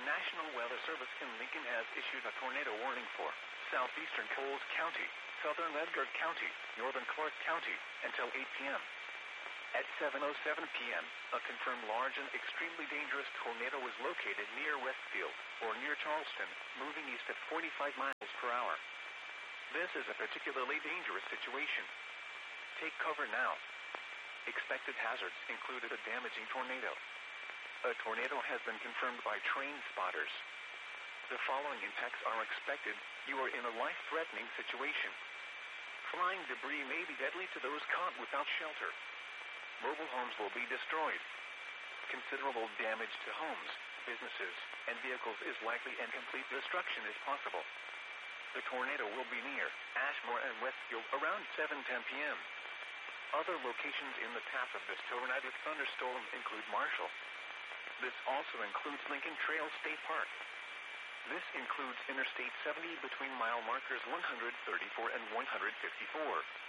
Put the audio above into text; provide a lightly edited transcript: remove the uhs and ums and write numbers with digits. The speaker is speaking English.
National Weather Service in Lincoln has issued a tornado warning for southeastern Coles County, southern Edgar County, northern Clark County, until 8 p.m. At 7:07 p.m., a confirmed large and extremely dangerous tornado was located near Westfield, or near Charleston, moving east at 45 miles per hour. This is a particularly dangerous situation. Take cover now. Expected hazards included a damaging tornado. A tornado has been confirmed by train spotters. The following impacts are expected. You are in a life-threatening situation. Flying debris may be deadly to those caught without shelter. Mobile homes will be destroyed. Considerable damage to homes, businesses, and vehicles is likely, and complete destruction is possible. The tornado will be near Ashmore and Westfield around 7:10 p.m. Other locations in the path of this tornadic thunderstorm include Marshall. This also includes Lincoln Trail State Park. This includes Interstate 70 between mile markers 134 and 154.